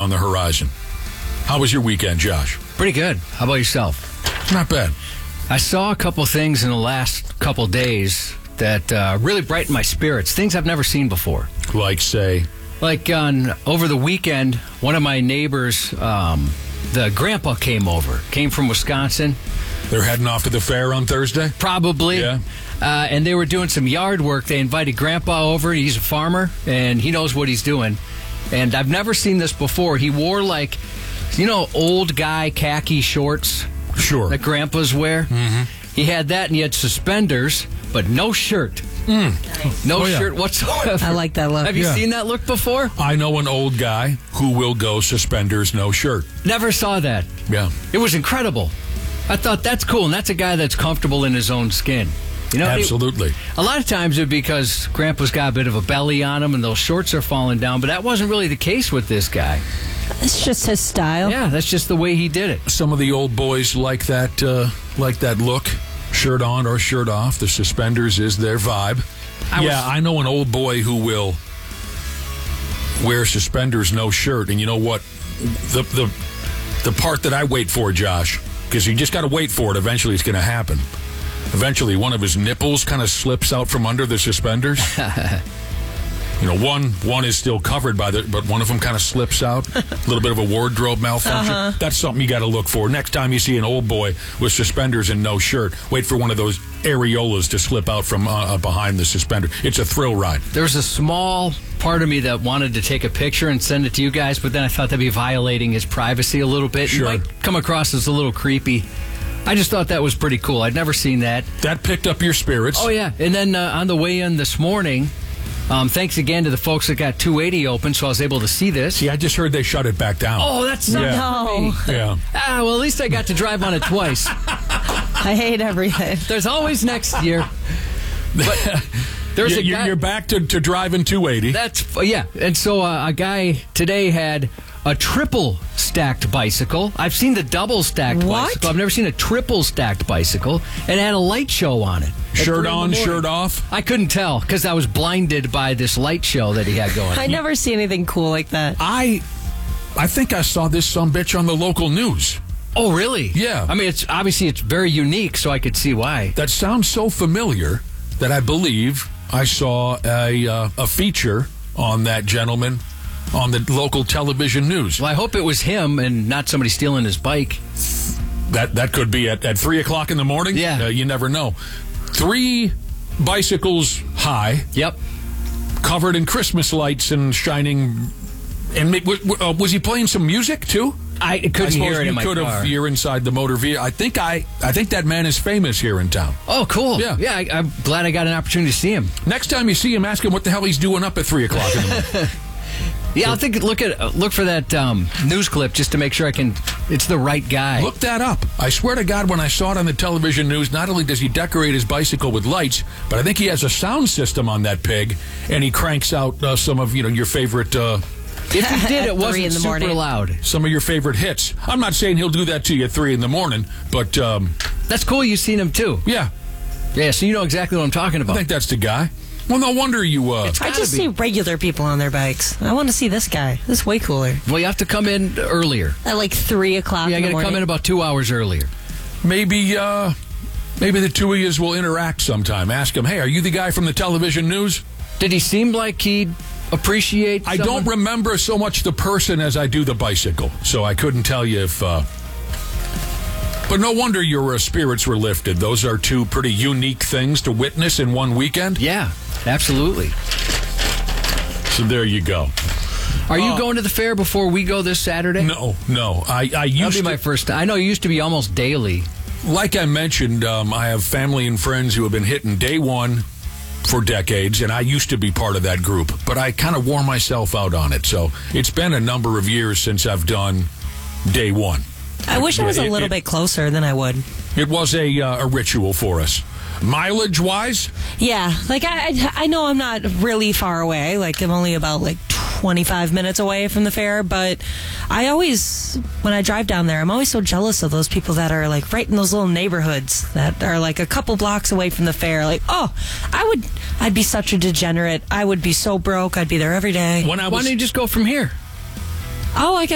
on the horizon. How was your weekend, Josh? Pretty good. How about yourself? Not bad. I saw a couple things in the last couple days that really brightened my spirits. Things I've never seen before. Like, say? Like over the weekend, one of my neighbors, the grandpa came from Wisconsin. They're heading off to the fair on Thursday? Probably. Yeah. And they were doing some yard work. They invited Grandpa over. He's a farmer, and he knows what he's doing. And I've never seen this before. He wore, like, old guy khaki shorts. Sure. That grandpas wear. Mm-hmm. He had that, and he had suspenders, but no shirt. No shirt whatsoever. I like that look. Have you seen that look before? I know an old guy who will go suspenders, no shirt. Never saw that. Yeah. It was incredible. I thought that's cool, and that's a guy that's comfortable in his own skin. Absolutely. A lot of times it's because Grandpa's got a bit of a belly on him and those shorts are falling down, but that wasn't really the case with this guy. It's just his style. Yeah, that's just the way he did it. Some of the old boys like that look, shirt on or shirt off. The suspenders is their vibe. I know an old boy who will wear suspenders, no shirt, and you know what? The part that I wait for, Josh, because you just got to wait for it. Eventually, it's going to happen. Eventually, one of his nipples kind of slips out from under the suspenders. One is still covered but one of them kind of slips out. A little bit of a wardrobe malfunction. That's something you got to look for. Next time you see an old boy with suspenders and no shirt, wait for one of those areolas to slip out from behind the suspender. It's a thrill ride. There's a small part of me that wanted to take a picture and send it to you guys, but then I thought that'd be violating his privacy a little bit. Sure. It might come across as a little creepy. I just thought that was pretty cool. I'd never seen that. That picked up your spirits. Oh, yeah. And then on the way in this morning, thanks again to the folks that got 280 open, so I was able to see this. Yeah, I just heard they shut it back down. Oh, that's not No. Yeah. well, at least I got to drive on it twice. I hate everything. There's always next year. But there's a guy. You're back to driving 280. And so a guy today had a triple stacked bicycle. I've seen the double stacked bicycle. I've never seen a triple stacked bicycle, and it had a light show on it. Shirt on, shirt off? I couldn't tell because I was blinded by this light show that he had going. I never see anything cool like that. I think I saw this sumbitch on the local news. Oh, really? Yeah. I mean, it's very unique, so I could see why. That sounds so familiar that I believe I saw a feature on that gentleman on the local television news. Well, I hope it was him and not somebody stealing his bike. That could be at 3 o'clock in the morning. Yeah. You never know. 3 bicycles high. Yep. Covered in Christmas lights and shining. And was he playing some music too? I couldn't hear it in my car. You're inside the motor vehicle. I think that man is famous here in town. Oh, cool. Yeah. Yeah, I'm glad I got an opportunity to see him. Next time you see him, ask him what the hell he's doing up at 3 o'clock in the morning. Yeah, I think look for that news clip just to make sure it's the right guy. Look that up. I swear to God, when I saw it on the television news, not only does he decorate his bicycle with lights, but I think he has a sound system on that pig, and he cranks out some of your favorite. If he did, it wasn't super loud. Some of your favorite hits. I'm not saying he'll do that to you at 3 in the morning, but that's cool. You've seen him too. Yeah. Yeah. So you know exactly what I'm talking about. I think that's the guy. Well, no wonder you... I just see regular people on their bikes. I want to see this guy. This is way cooler. Well, you have to come in earlier. At like 3 o'clock in the morning. Yeah, you got to come in about 2 hours earlier. Maybe the two of you will interact sometime. Ask him, hey, are you the guy from the television news? Did he seem like he'd appreciate someone? I don't remember so much the person as I do the bicycle, so I couldn't tell you if... But no wonder your spirits were lifted. Those are 2 pretty unique things to witness in one weekend. Yeah, absolutely. So there you go. Are you going to the fair before we go this Saturday? No. I used That'll be my first time. I know it used to be almost daily. Like I mentioned, I have family and friends who have been hitting day one for decades, and I used to be part of that group, but I kind of wore myself out on it. So it's been a number of years since I've done day one. I wish I was a little bit closer than I would. It was a ritual for us. Mileage-wise? Yeah. Like, I know I'm not really far away. Like, I'm only about, 25 minutes away from the fair. But I always, when I drive down there, I'm always so jealous of those people that are, right in those little neighborhoods that are, a couple blocks away from the fair. I'd be such a degenerate. I would be so broke. I'd be there every day. Why don't you just go from here? Oh, I